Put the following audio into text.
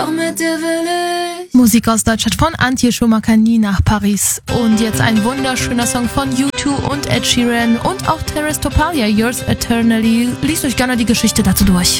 Musik aus Deutschland von Antje Schumacher, nie nach Paris. Und jetzt ein wunderschöner Song von U2 und Ed Sheeran und auch Terrace Topalia, Yours Eternally. Liest euch gerne die Geschichte dazu durch.